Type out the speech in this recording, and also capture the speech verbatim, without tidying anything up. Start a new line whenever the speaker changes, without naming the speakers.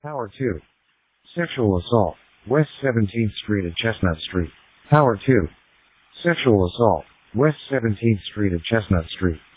Power two. Sexual assault. West seventeenth Street at Chestnut Street. Power two. Sexual assault. West seventeenth Street at Chestnut Street.